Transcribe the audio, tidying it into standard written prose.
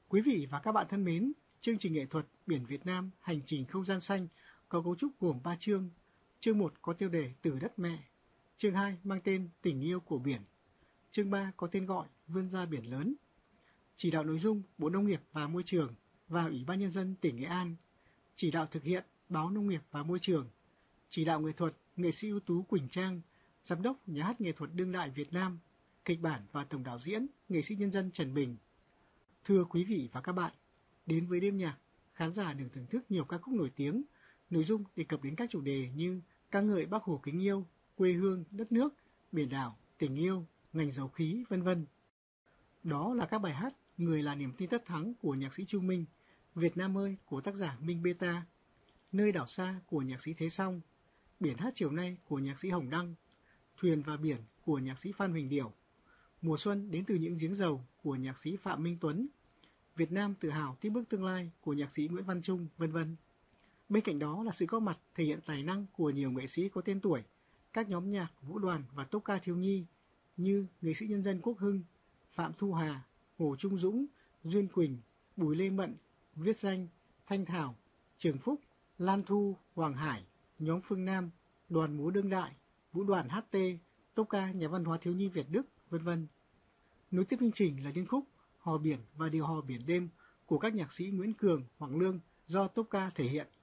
Quý vị và các bạn thân mến, chương trình nghệ thuật Biển Việt Nam Hành trình không gian xanh có cấu trúc gồm 3 chương. Chương 1 có tiêu đề Từ đất mẹ. Chương 2 mang tên Tình yêu của biển. Chương 3 có tên gọi Vươn ra biển lớn. Chỉ đạo nội dung Bộ Nông nghiệp và Môi trường và Ủy ban Nhân dân tỉnh Nghệ An. Chỉ đạo thực hiện Báo Nông nghiệp và Môi trường. Chỉ đạo nghệ thuật nghệ sĩ ưu tú Quỳnh Trang, Giám đốc Nhà hát Nghệ thuật Đương đại Việt Nam, kịch bản và tổng đạo diễn nghệ sĩ nhân dân Trần Bình. Thưa quý vị và các bạn, đến với đêm nhạc, khán giả được thưởng thức nhiều ca khúc nổi tiếng, nội dung đề cập đến các chủ đề như ca ngợi Bác Hồ kính yêu, quê hương, đất nước, biển đảo, tình yêu, ngành dầu khí, vân vân. Đó là các bài hát Người là niềm tin tất thắng của nhạc sĩ Chu Minh, Việt Nam ơi của tác giả Minh Beta, Nơi đảo xa của nhạc sĩ Thế Song, Biển hát chiều nay của nhạc sĩ Hồng Đăng, Thuyền và biển của nhạc sĩ Phan Huỳnh Điểu, Mùa xuân đến từ những giếng dầu của nhạc sĩ Phạm Minh Tuấn, Việt Nam tự hào tiếp bước tương lai của nhạc sĩ Nguyễn Văn Trung, vân vân. Bên cạnh đó là sự góp mặt thể hiện tài năng của nhiều nghệ sĩ có tên tuổi, các nhóm nhạc, vũ đoàn và tốp ca thiếu nhi như nghệ sĩ nhân dân Quốc Hưng, Phạm Thu Hà, Hồ Trung Dũng, Duyên Quỳnh, Bùi Lê Mận, Viết Danh, Thanh Thảo, Trường Phúc, Lan Thu, Hoàng Hải, nhóm Phương Nam, đoàn múa đương đại, vũ đoàn HT, tốp ca nhà văn hóa thiếu nhi Việt Đức, vân vân. Nối tiếp chương trình là liên khúc Hò biển và điều hò biển đêm của các nhạc sĩ Nguyễn Cường, Hoàng Lương do tốp ca thể hiện.